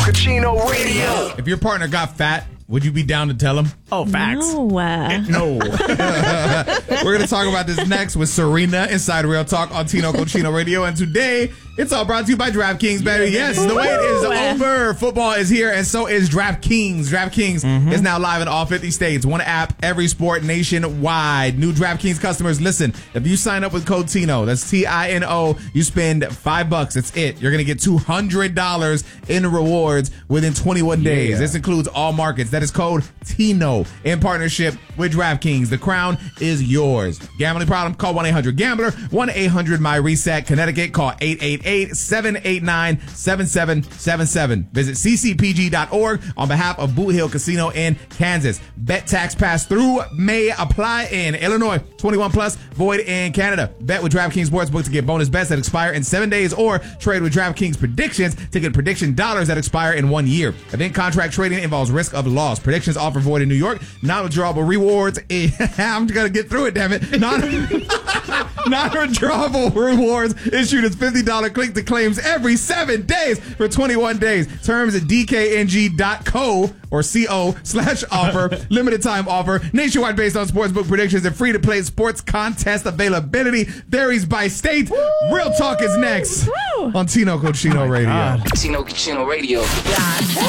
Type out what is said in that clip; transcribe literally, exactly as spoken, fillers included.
Cucino Radio. If your partner got fat, would you be down to tell him? Oh, facts. No. Uh, No. We're going to talk about this next with Serena inside Real Talk on Tino Cochino Radio. And today, it's all brought to you by DraftKings, baby. Yes, the wait is over. Football is here, and so is DraftKings. DraftKings mm-hmm. is now live in all fifty states. One app, every sport nationwide. New DraftKings customers, listen, if you sign up with code Tino, that's T I N O, you spend five bucks. That's it. You're going to get two hundred dollars in rewards within twenty-one days. Yeah. This includes all markets. That is code Tino in partnership with DraftKings. The crown is yours. Gambling problem? Call one eight hundred gambler. one eight hundred my reset. Connecticut, call eight eight eight, seven eight nine, seven seven seven seven. Visit c c p g dot org on behalf of Boot Hill Casino in Kansas. Bet tax pass through may apply in Illinois. twenty-one plus, void in Canada. Bet with DraftKings Sportsbook to get bonus bets that expire in seven days or trade with DraftKings Predictions to get prediction dollars that expire in one year. Event contract trading involves risk of loss. Predictions offer void in New York. Non-withdrawable rewards. I'm going to get through it, damn it. Non- Non-withdrawable rewards issued as fifty dollars click to claims every seven days for twenty-one days. Terms at d k n g dot co or co slash offer. Limited time offer. Nationwide based on sportsbook predictions and free to play sports contest availability. Varies by state. Woo! Real Talk is next Woo! on Tino Cochino oh Radio. Tino Cochino Radio.